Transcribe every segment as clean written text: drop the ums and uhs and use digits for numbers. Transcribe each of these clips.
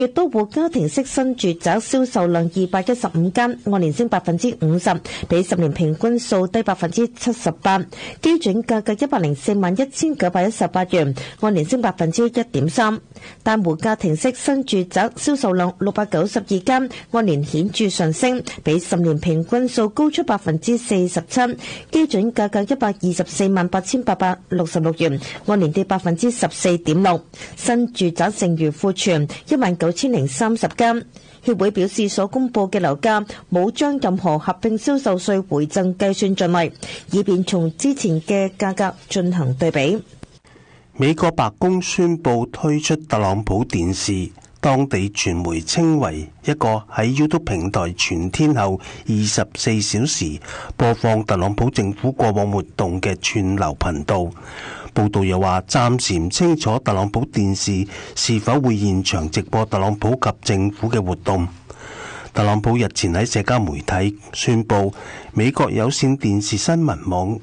月都戶家庭式新住宅銷售量215間，按年升50%，比10年平均數低78%。基準價格1041918元，按年升1.3%。單戶家庭式新住宅銷售量692間，按年顯著上升，比10年平均數高出47%。基準價格1248866元，按年跌14.6%。新住宅剩餘庫存19030間。協會表示，所公佈嘅樓價冇將任何合併銷售稅回贈計算在內，以便從之前嘅價格進行對比。 美國白宮宣布推出特朗普電視，當地傳媒稱為一個喺 YouTube 平台全天候24小時播放特朗普政府過往活動嘅串流頻道。報道又話，暫時唔清楚特朗普電視是否會現場直播特朗普及政府嘅活動。特朗普日前喺社交媒體宣布，美國有線電視新聞網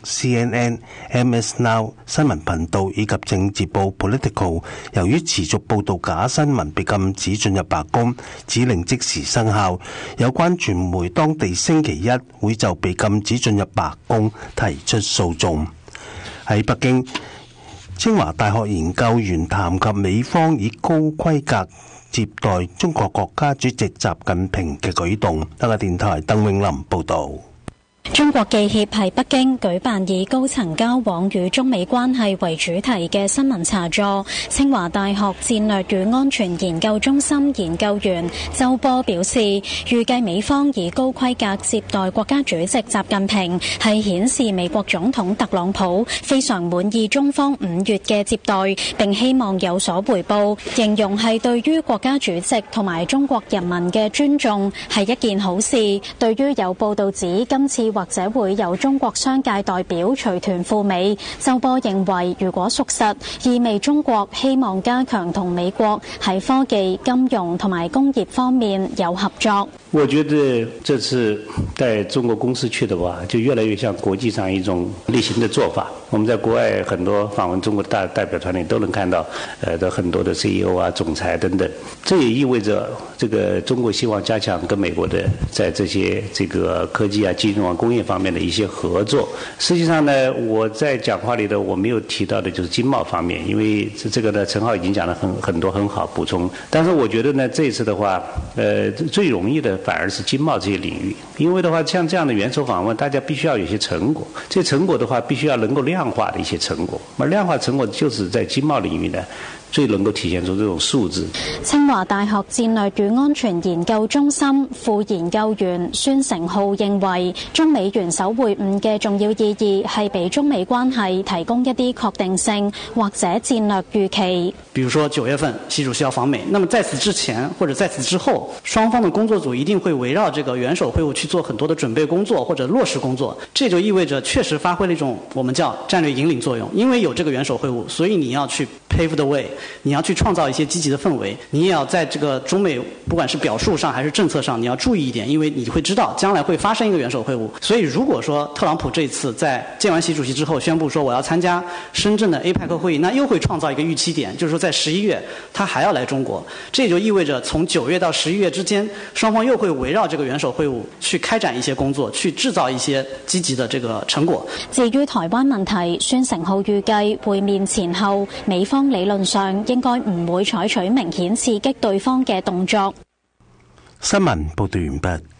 CNN、MS Now 新聞頻道以及政治報 Political 由於持續報導假新聞被禁止進入白宮，指令即時生效。有關傳媒當地星期一會就被禁止進入白宮提出訴訟。喺北京，清華大學研究員談及美方以高規格接待中國國家主席習近平嘅舉動。香港電台鄧永林報道。 中國記協喺北京舉辦以高層交往與中美關係為主題嘅新聞茶座。清華大學戰略與安全研究中心研究員周波表示，預計美方以高規格接待國家主席習近平，係顯示美國總統特朗普非常滿意中方5月嘅接待，並希望有所回報，形容係對於國家主席同埋中國人民嘅尊重，係一件好事。對於有報道指今次或者會有中國商界代表隨團赴美，周波認為如果屬實，意味中國希望加強同美國喺科技、金融同埋工業方面有合作。 我覺得這次帶中國公司去的話，就越來越像國際上一種例行的做法。我們在國外很多訪問中國代表團裏都能看到，的很多的 CEO 啊、總裁等等。這也意味着，這個中國希望加強跟美國的在這些這個科技啊、金融啊、工業方面的一些合作。實際上呢，我在講話裏的我沒有提到的就是經貿方面，因為這個呢，陳浩已經講了很多很好補充。但是我覺得呢，這一次的話，最容易的反而是經貿這些領域，因為的話，像這樣的元首訪問，大家必須要有些成果，這些成果的話，必須要能夠量化的一些成果，而量化成果就是在經貿領域呢，最能夠體現出這種數字。 清華大學戰略與安全研究中心副研究員孫成浩認為，中美元首會晤嘅重要意義係俾中美關係提供一啲確定性或者戰略預期。 比如說9月份習主席要訪美，那麼在此之前或者在此之後，雙方的工作組一定會圍繞這個元首會晤去做很多的準備工作或者落實工作。這就意味着確實發揮了一種我們叫戰略引領作用，因為有這個元首會晤，所以你要去 pave the way， 你要去創造一些積極的氛圍，你也要在這個中美不管是表述上還是政策上，你要注意一點，因為你會知道將來會發生一個元首會晤。所以如果說特朗普這次在見完習主席之後宣布說我要參加深圳的 APEC 會議，那又會創造一個預期點，就是說在11月他還要來中國，這也就意味着從9月到11月之間，雙方又會圍繞這個元首會晤去開展一些工作，去製造一些積極的這個成果。 至於台灣問題，孫成浩預計會面前後美方理論上應該唔會採取明顯刺激對方嘅動作。 新聞報道完畢。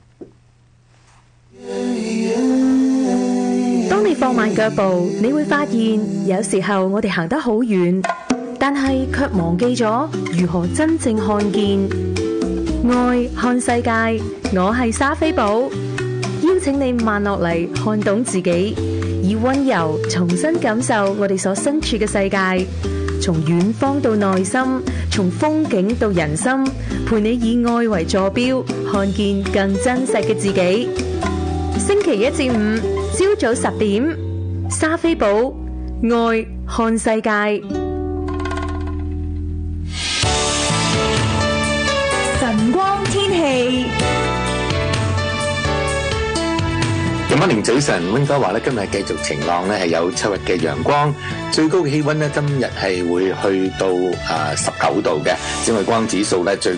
當你放慢腳步，你會發現有時候我哋行得好遠，但係卻忘記咗如何真正看見。愛看世界，我係莎菲寶，邀請你慢落嚟，看懂自己，以溫柔重新感受我哋所身處嘅世界。從遠方到內心，從風景到人心，陪你以愛為坐標，看見更真實嘅自己。星期一至五朝早10點，莎菲寶愛看世界。 晨光天氣。 今 Morning 早晨，溫哥華咧今日繼續晴朗咧，係有7日嘅陽光，最高嘅氣溫咧今日係會去到19度嘅，紫外光指數咧最